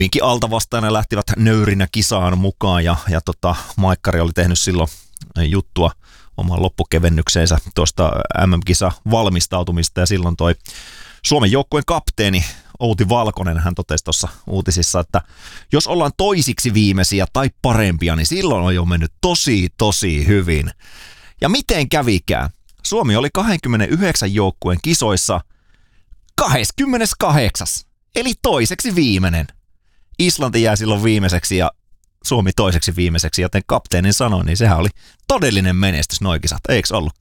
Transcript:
Vinkin altavastaajana lähtivät nöyrinä kisaan mukaan ja Maikkari oli tehnyt silloin juttua oman loppukevennykseensä tuosta MM-kisa valmistautumista ja silloin toi Suomen joukkueen kapteeni Outi Valkonen, hän totesi tuossa uutisissa, että jos ollaan toisiksi viimeisiä tai parempia, niin silloin on jo mennyt tosi hyvin. Ja miten kävikään? Suomi oli 29 joukkueen kisoissa 28. Eli toiseksi viimeinen. Islanti jää silloin viimeiseksi ja Suomi toiseksi viimeiseksi, joten kapteenin sanoi, niin sehän oli todellinen menestys noi kisat, eikö ollut?